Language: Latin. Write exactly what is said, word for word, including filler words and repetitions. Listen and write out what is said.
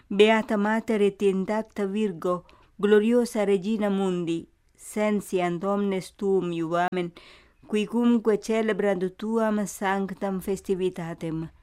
Beata Mater et intacta Virgo, gloriosa Regina Mundi, sensiant omnes tuum iuamen, qui cumque celebrant tuam sanctam festivitatem,